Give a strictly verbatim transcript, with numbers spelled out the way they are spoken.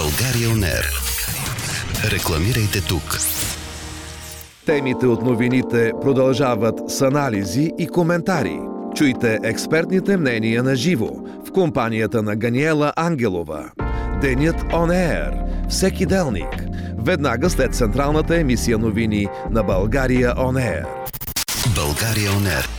България он ер. Рекламирайте тук. Темите от новините продължават с анализи и коментари. Чуйте експертните мнения на живо в компанията на Ганиела Ангелова. Денят он ер. Всеки делник. Веднага след централната емисия новини на България он ер. България он ер.